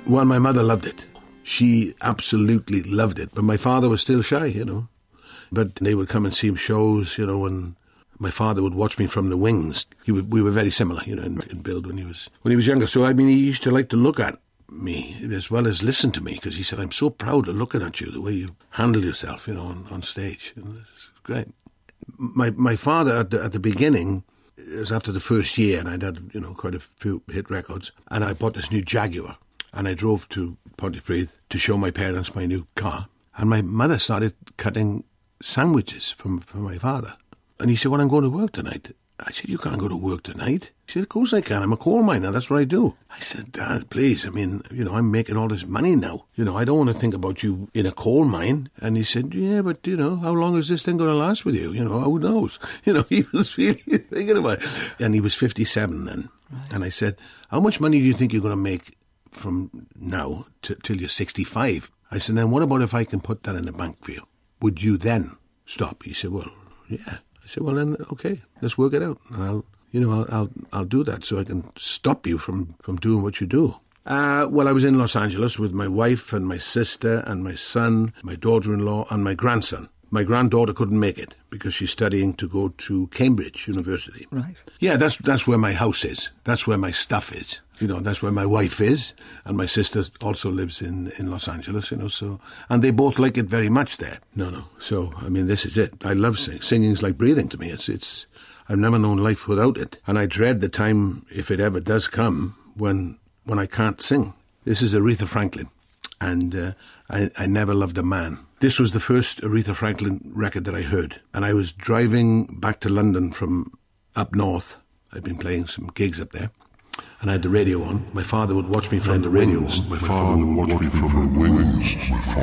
Well, my mother loved it. She absolutely loved it. But my father was still shy, you know. But they would come and see shows, you know, and my father would watch me from the wings. We were very similar, you know, in build when he was younger. So, I mean, he used to like to look at me as well as listen to me, because he said, I'm so proud of looking at you, the way you handle yourself, you know, on stage. And it's great. My father, at the beginning, it was after the first year, and I'd had, you know, quite a few hit records, and I bought this new Jaguar, and I drove to Pontypridd to show my parents my new car, and my mother started cutting sandwiches for my father. And he said, well, I'm going to work tonight. I said, you can't go to work tonight. He said, of course I can. I'm a coal miner. That's what I do. I said, Dad, please. I mean, you know, I'm making all this money now. You know, I don't want to think about you in a coal mine. And he said, yeah, but, you know, how long is this thing going to last with you? You know, who knows? You know, he was really thinking about it. And he was 57 then. Right. And I said, how much money do you think you're going to make from now till you're 65? I said, then what about if I can put that in the bank for you? Would you then stop? He said, well, yeah. I said, well, then, okay, let's work it out. And I'll do that so I can stop you from doing what you do. Well, I was in Los Angeles with my wife and my sister and my son, my daughter-in-law and my grandson. My granddaughter couldn't make it because she's studying to go to Cambridge University. Right. Yeah, that's where my house is. That's where my stuff is. You know, that's where my wife is. And my sister also lives in Los Angeles, you know, so... And they both like it very much there. No. So, I mean, this is it. I love singing. Singing's like breathing to me. It's I've never known life without it. And I dread the time, if it ever does come, when I can't sing. This is Aretha Franklin. And I never loved a man. This was the first Aretha Franklin record that I heard. And I was driving back to London from up north. I'd been playing some gigs up there. And I had the radio on. My father would watch me from the radio. My father would watch me from the wings.